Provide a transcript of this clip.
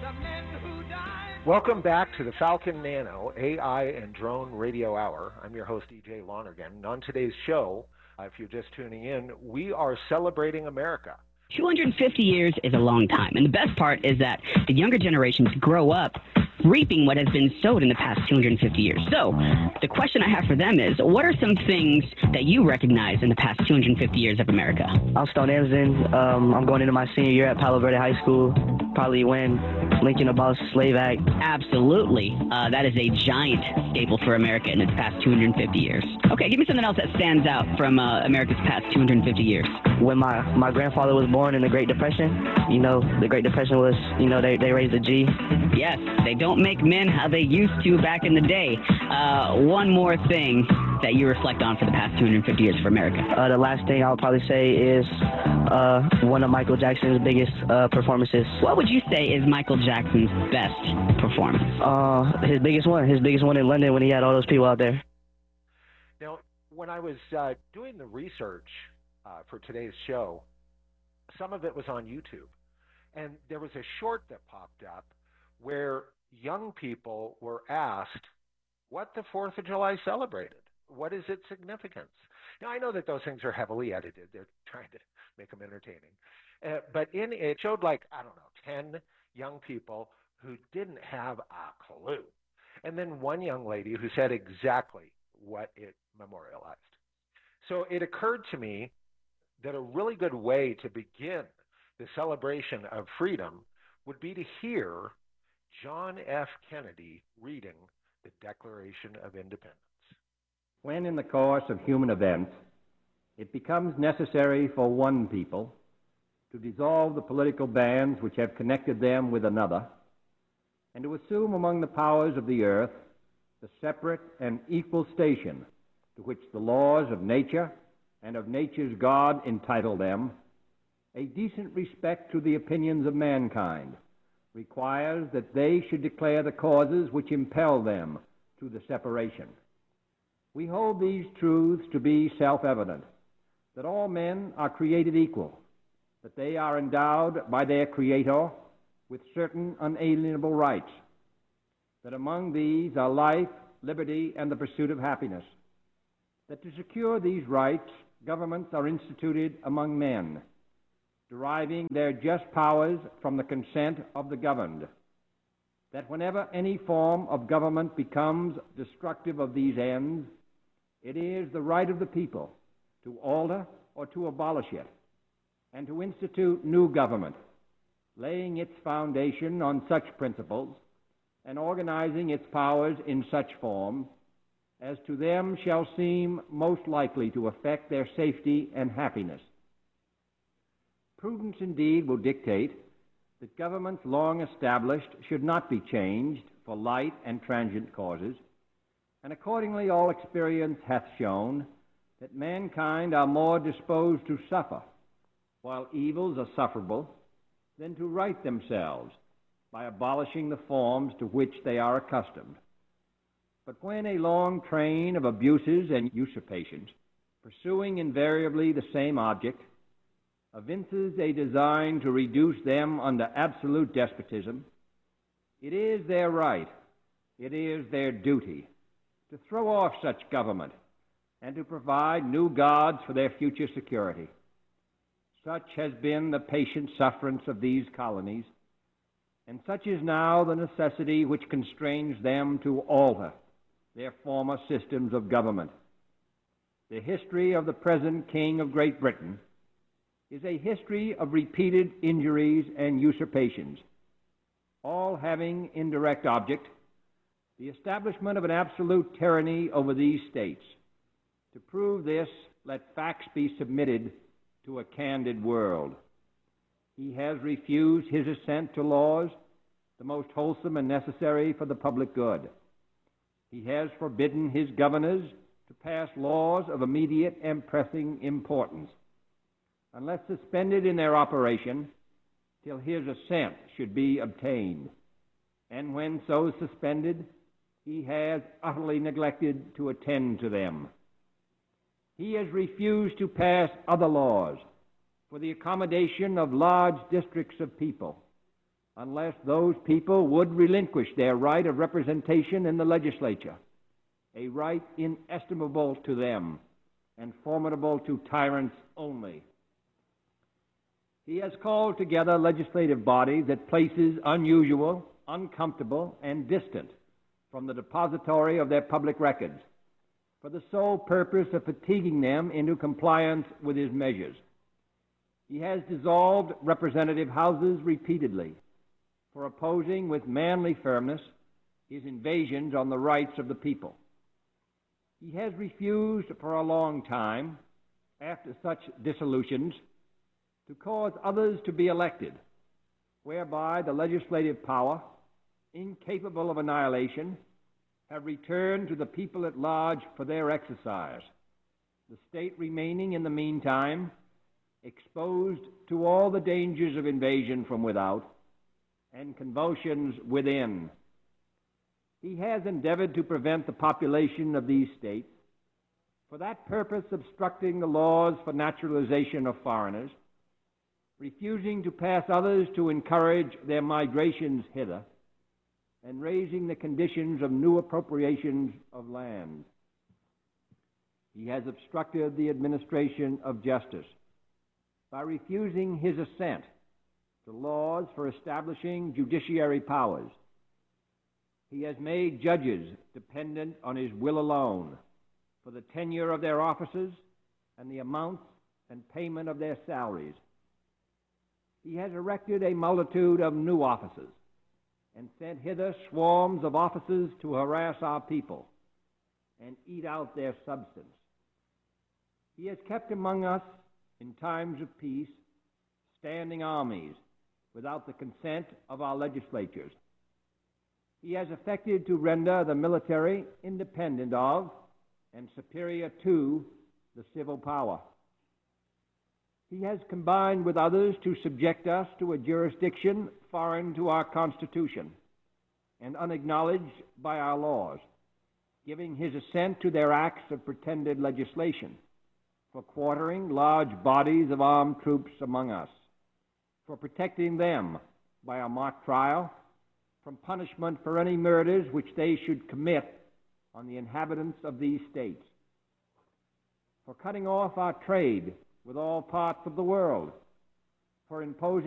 Welcome back to the Falcon Nano AI and Drone Radio Hour. I'm your host, E.J. Lonergan. And on today's show, if you're just tuning in, we are celebrating America. 250 years is a long time, and the best part is that the younger generations grow up reaping what has been sowed in the past 250 years. So, the question I have for them is, what are some things that you recognize in the past 250 years of America? I'm Stone Anderson. I'm going into my senior year at Palo Verde High School. Probably when Lincoln abolished the Slave Act. Absolutely. That is a giant staple for America in its past 250 years. Okay, give me something else that stands out from America's past 250 years. When my grandfather was born in the Great Depression, the Great Depression was, they raised a G. Yes, they don't make men how they used to back in the day. One more thing that you reflect on for the past 250 years for America. The last thing I would probably say is one of Michael Jackson's biggest performances. What would you say is Michael Jackson's best performance? His biggest one in London when he had all those people out there. Now, when I was doing the research for today's show, some of it was on YouTube. And there was a short that popped up where young people were asked what the 4th of July celebrated. What is its significance? Now, I know that those things are heavily edited. They're trying to make them entertaining. But it showed 10 young people who didn't have a clue. And then one young lady who said exactly what it memorialized. So it occurred to me that a really good way to begin the celebration of freedom would be to hear John F. Kennedy reading the Declaration of Independence. When in the course of human events it becomes necessary for one people to dissolve the political bands which have connected them with another, and to assume among the powers of the earth the separate and equal station to which the laws of nature and of nature's God entitle them, a decent respect to the opinions of mankind requires that they should declare the causes which impel them to the separation. We hold these truths to be self-evident, that all men are created equal, that they are endowed by their Creator with certain unalienable rights, that among these are life, liberty, and the pursuit of happiness, that to secure these rights, governments are instituted among men, deriving their just powers from the consent of the governed, that whenever any form of government becomes destructive of these ends, it is the right of the people to alter or to abolish it, and to institute new government, laying its foundation on such principles and organizing its powers in such form as to them shall seem most likely to affect their safety and happiness. Prudence indeed will dictate that governments long established should not be changed for light and transient causes, and accordingly all experience hath shown that mankind are more disposed to suffer, while evils are sufferable, than to right themselves by abolishing the forms to which they are accustomed. But when a long train of abuses and usurpations, pursuing invariably the same object, evinces a design to reduce them under absolute despotism, it is their right, it is their duty, to throw off such government and to provide new gods for their future security. Such has been the patient sufferance of these colonies, and such is now the necessity which constrains them to alter their former systems of government. The history of the present King of Great Britain is a history of repeated injuries and usurpations, all having in direct object the establishment of an absolute tyranny over these states. To prove this, let facts be submitted to a candid world. He has refused his assent to laws, the most wholesome and necessary for the public good. He has forbidden his governors to pass laws of immediate and pressing importance, unless suspended in their operation till his assent should be obtained. And when so suspended, he has utterly neglected to attend to them. He has refused to pass other laws for the accommodation of large districts of people, unless those people would relinquish their right of representation in the legislature, a right inestimable to them and formidable to tyrants only. He has called together legislative bodies at places unusual, uncomfortable, and distant from the depository of their public records, for the sole purpose of fatiguing them into compliance with his measures. He has dissolved representative houses repeatedly for opposing with manly firmness his invasions on the rights of the people. He has refused for a long time, after such dissolutions, to cause others to be elected, whereby the legislative power, incapable of annihilation, have returned to the people at large for their exercise, the state remaining in the meantime exposed to all the dangers of invasion from without and convulsions within. He has endeavored to prevent the population of these states, for that purpose obstructing the laws for naturalization of foreigners, refusing to pass others to encourage their migrations hither, and raising the conditions of new appropriations of land. He has obstructed the administration of justice by refusing his assent to laws for establishing judiciary powers. He has made judges dependent on his will alone for the tenure of their offices and the amounts and payment of their salaries. He has erected a multitude of new offices and sent hither swarms of officers to harass our people and eat out their substance. He has kept among us, in times of peace, standing armies without the consent of our legislatures. He has affected to render the military independent of and superior to the civil power. He has combined with others to subject us to a jurisdiction foreign to our Constitution and unacknowledged by our laws, giving his assent to their acts of pretended legislation, for quartering large bodies of armed troops among us, for protecting them by a mock trial from punishment for any murders which they should commit on the inhabitants of these states, for cutting off our trade with all parts of the world, for imposing